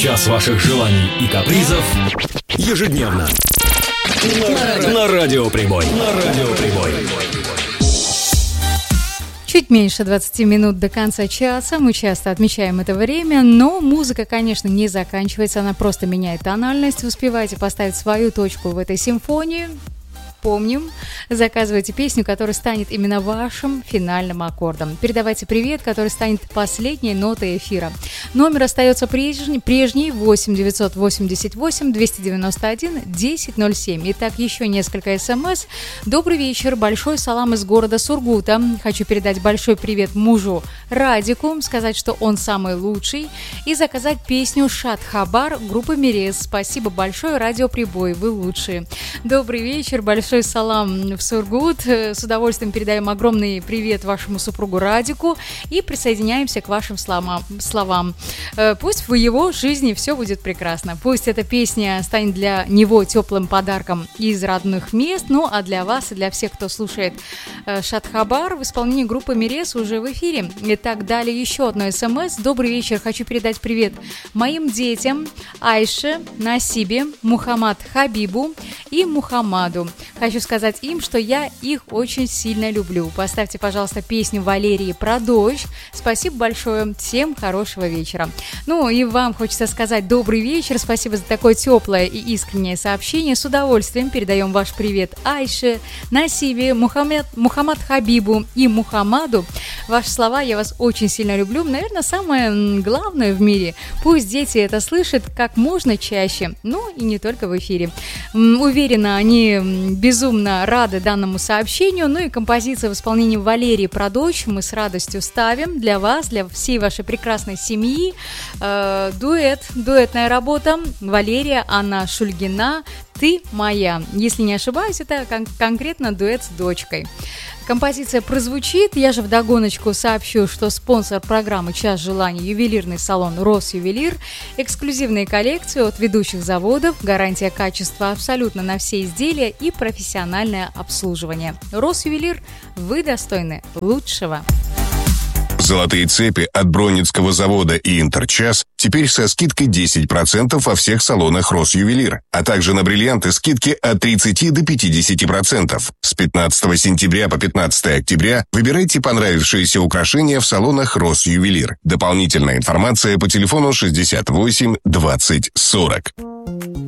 Час ваших желаний и капризов ежедневно на Радио Прибой. Чуть меньше 20 минут до конца часа, мы часто отмечаем это время, но музыка, конечно, не заканчивается, она просто меняет тональность. Успевайте поставить свою точку в этой симфонии. Помним, заказывайте песню, которая станет именно вашим финальным аккордом. Передавайте привет, который станет последней нотой эфира. Номер остается прежний 8 988 291 1007. Итак, еще несколько смс. Добрый вечер, большой салам из города Сургута. Хочу передать большой привет мужу Радику, сказать, что он самый лучший, и заказать песню «Шат Хабар» группы Мирес. Спасибо большое, Радио Прибой, вы лучшие. Добрый вечер, большой салам в Сургут. С удовольствием передаем огромный привет вашему супругу Радику и присоединяемся к вашим словам. Пусть в его жизни все будет прекрасно. Пусть эта песня станет для него теплым подарком из родных мест. Ну а для вас и для всех, кто слушает Шат Хабар в исполнении группы Мирес уже в эфире. Итак, далее еще одно смс. Добрый вечер. Хочу передать привет моим детям Айше, Насибе, Мухаммад Хабибу и Мухаммаду. Хочу сказать им, что я их очень сильно люблю. Поставьте, пожалуйста, песню Валерии про дождь. Спасибо большое. Всем хорошего вечера. Ну и вам хочется сказать добрый вечер. Спасибо за такое теплое и искреннее сообщение. С удовольствием передаем ваш привет Айше, Насибе, Мухаммад Хабибу и Мухаммаду. Ваши слова «я вас очень сильно люблю». Наверное, самое главное в мире. Пусть дети это слышат как можно чаще. Ну и не только в эфире. Уверена, они безумно рады данному сообщению. Ну и композиция в исполнении Валерии про дочь мы с радостью ставим для вас, для всей вашей прекрасной семьи. Дуэтная работа. Валерия, Анна Шульгина, «Ты моя». Если не ошибаюсь, это конкретно дуэт с дочкой. Композиция прозвучит. Я же вдогоночку сообщу, что спонсор программы «Час желаний» ювелирный салон «Росювелир». Эксклюзивные коллекции от ведущих заводов, гарантия качества абсолютно на все изделия и профессиональное обслуживание. «Росювелир», вы достойны лучшего. Золотые цепи от Бронницкого завода и Интерчас теперь со скидкой 10% во всех салонах Росювелир, а также на бриллианты скидки от 30 до 50%. С 15 сентября по 15 октября выбирайте понравившиеся украшения в салонах Росювелир. Дополнительная информация по телефону 68 20 40.